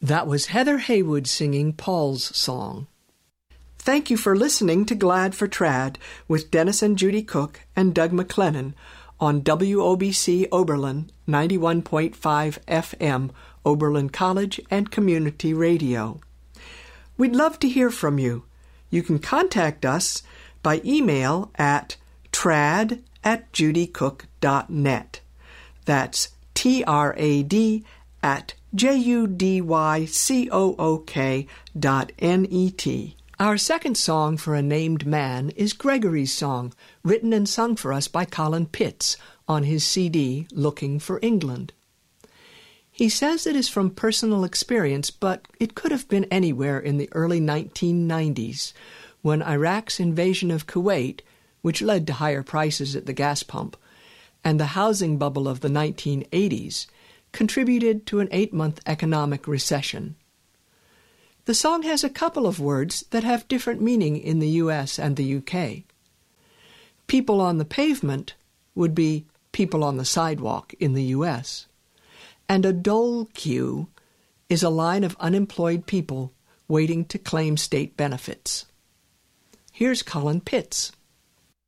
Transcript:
That was Heather Haywood singing Paul's Song. Thank you for listening to Glad for Trad with Dennis and Judy Cook and Doug McLennan on WOBC Oberlin 91.5 FM, Oberlin College and Community Radio. We'd love to hear from you. You can contact us by email at trad@judycook.net. That's trad@judycook.net. Our second song for a named man is Gregory's Song, written and sung for us by Colin Pitts on his CD, Looking for England. He says it is from personal experience, but it could have been anywhere in the early 1990s, when Iraq's invasion of Kuwait, which led to higher prices at the gas pump, and the housing bubble of the 1980s, contributed to an 8-month economic recession. The song has a couple of words that have different meaning in the U.S. and the U.K. People on the pavement would be people on the sidewalk in the U.S., and a dole queue is a line of unemployed people waiting to claim state benefits. Here's Colin Pitts.